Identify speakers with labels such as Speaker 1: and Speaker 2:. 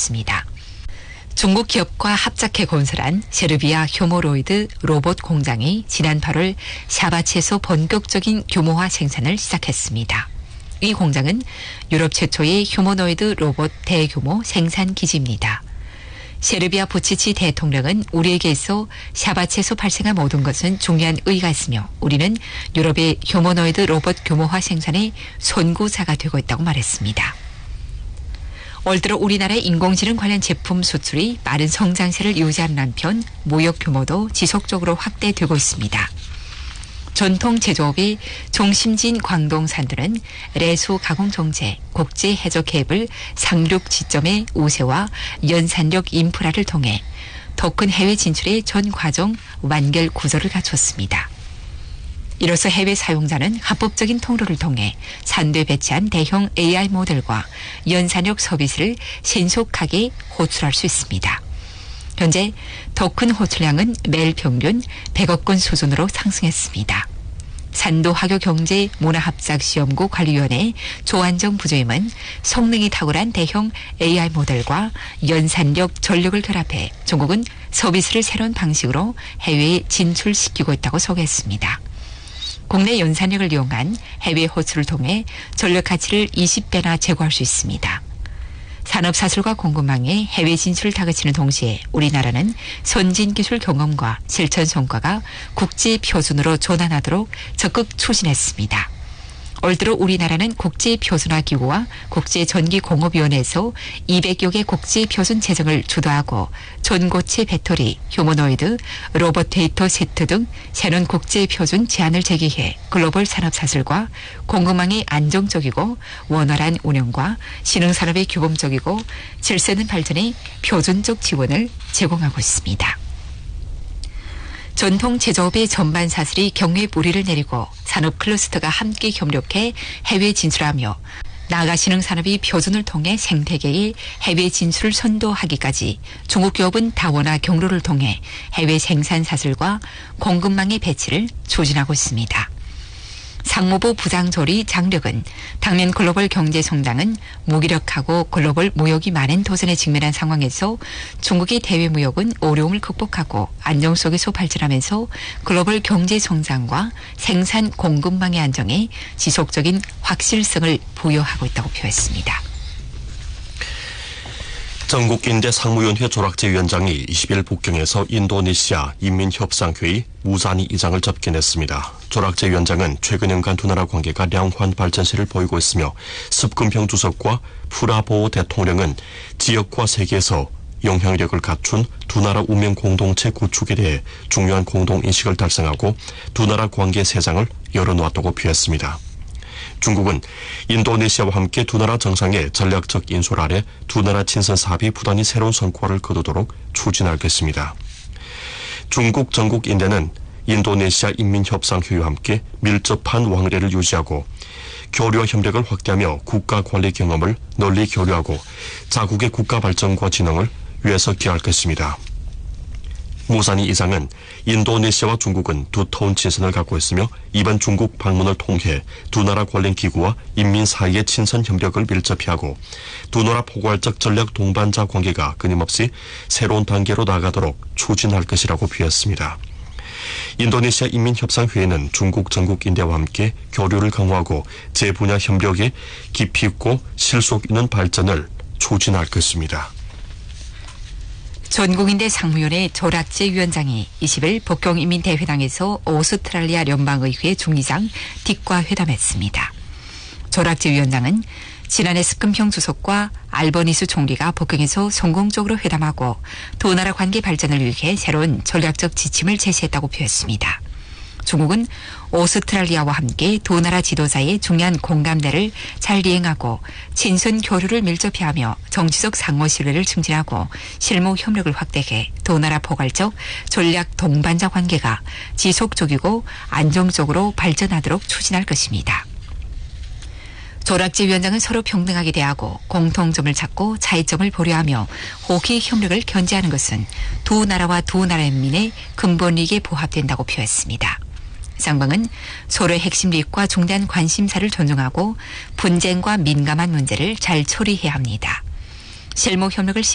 Speaker 1: 밝혔습니다. 중국 기업과 합작해 건설한 세르비아 휴머노이드 로봇 공장이 지난 8월 샤바치에서 본격적인 규모화 생산을 시작했습니다. 이 공장은 유럽 최초의 휴머노이드 로봇 대규모 생산 기지입니다. 세르비아 부치치 대통령은 우리에게서 샤바치에서 발생한 모든 것은 중요한 의의가 있으며 우리는 유럽의 휴머노이드 로봇 규모화 생산의 선구자가 되고 있다고 말했습니다. 올 들어 우리나라의 인공지능 관련 제품 수출이 빠른 성장세를 유지하는 한편 무역 규모도 지속적으로 확대되고 있습니다. 전통 제조업의 중심지인 광동산들은 레소 가공 정제, 국제 해저 케이블 상륙 지점의 우세와 연산력 인프라를 통해 더 큰 해외 진출의 전 과정 완결 구조를 갖췄습니다. 이로써 해외 사용자는 합법적인 통로를 통해 산도에 배치한 대형 AI 모델과 연산력 서비스를 신속하게 호출할 수 있습니다. 현재 더 큰 호출량은 매일 평균 100억 건 수준으로 상승했습니다. 산도화교경제문화합작시험국 관리위원회 조한정 부주임은 성능이 탁월한 대형 AI 모델과 연산력 전력을 결합해 중국은 서비스를 새로운 방식으로 해외에 진출시키고 있다고 소개했습니다. 국내 연산력을 이용한 해외 호출을 통해 전력 가치를 20배나 제고할 수 있습니다. 산업사슬과 공급망의 해외 진출을 다그치는 동시에 우리나라는 선진기술 경험과 실천 성과가 국제 표준으로 전환하도록 적극 추진했습니다. 올 들어 우리나라는 국제표준화기구와 국제전기공업위원회에서 200여 개 국제표준 제정을 주도하고 전고체 배터리, 휴머노이드, 로봇 데이터 세트 등 새로운 국제표준 제안을 제기해 글로벌 산업사슬과 공급망의 안정적이고 원활한 운영과 신흥산업의 규범적이고 질서 있는 발전에 표준적 지원을 제공하고 있습니다. 전통 제조업의 전반 사슬이 경외 뿌리를 내리고 산업 클러스터가 함께 협력해 해외 진출하며 나아가 신흥산업이 표준을 통해 생태계의 해외 진출을 선도하기까지 중국 기업은 다원화 경로를 통해 해외 생산 사슬과 공급망의 배치를 추진하고 있습니다. 상무부 부장조리 장력은 당면 글로벌 경제 성장은 무기력하고 글로벌 무역이 많은 도전에 직면한 상황에서 중국의 대외 무역은 어려움을 극복하고 안정 속에서 발전하면서 글로벌 경제 성장과 생산 공급망의 안정에 지속적인 확실성을 부여하고 있다고 표했습니다.
Speaker 2: 전국인대 상무위원회 조락제위원장이 20일 북경에서 인도네시아 인민협상회의 무자니 이장을 접견했습니다. 조락제위원장은 최근연간 두 나라 관계가 량환 발전세를 보이고 있으며 습근평 주석과 프라보오 대통령은 지역과 세계에서 영향력을 갖춘 두 나라 운명 공동체 구축에 대해 중요한 공동인식을 달성하고 두 나라 관계 세장을 열어놓았다고 표했습니다. 중국은 인도네시아와 함께 두 나라 정상의 전략적 인솔 아래 두 나라 친선 사업이 부단히 새로운 성과를 거두도록 추진할 것입니다. 중국 전국인대는 인도네시아 인민협상회의와 함께 밀접한 왕래를 유지하고 교류와 협력을 확대하며 국가 관리 경험을 널리 교류하고 자국의 국가 발전과 진흥을 위해서 기여할 것입니다. 무사니 이장은 인도네시아와 중국은 두터운 친선을 갖고 있으며 이번 중국 방문을 통해 두 나라 관련 기구와 인민 사이의 친선 협력을 밀접히 하고 두 나라 포괄적 전략 동반자 관계가 끊임없이 새로운 단계로 나아가도록 추진할 것이라고 표했습니다. 인도네시아 인민협상회의는 중국 전국인대와 함께 교류를 강화하고 제분야 협력의 깊이 있고 실속 있는 발전을 추진할 것입니다.
Speaker 1: 전국인대 상무위원회 조락제위원장이 20일 북경인민대회당에서 오스트랄리아 연방의회 중의장 딕과 회담했습니다. 조락제위원장은 지난해 습근평 주석과 알버니스 총리가 북경에서 성공적으로 회담하고 두 나라 관계 발전을 위해 새로운 전략적 지침을 제시했다고 표했습니다. 중국은 오스트랄리아와 함께 두 나라 지도자의 중요한 공감대를 잘 이행하고 친선 교류를 밀접히 하며 정치적 상호 신뢰를 증진하고 실무 협력을 확대해 두 나라 포괄적 전략 동반자 관계가 지속적이고 안정적으로 발전하도록 추진할 것입니다. 조락제위원장은 서로 평등하게 대하고 공통점을 찾고 차이점을 보류하며 호기 협력을 견지하는 것은 두 나라와 두 나라人민의 근본 이익에 부합된다고 표했습니다. 쌍방은 서로의 핵심 이익과 중대한 관심사를 존중하고 분쟁과 민감한 문제를 잘 처리해야 합니다. 실무 협력을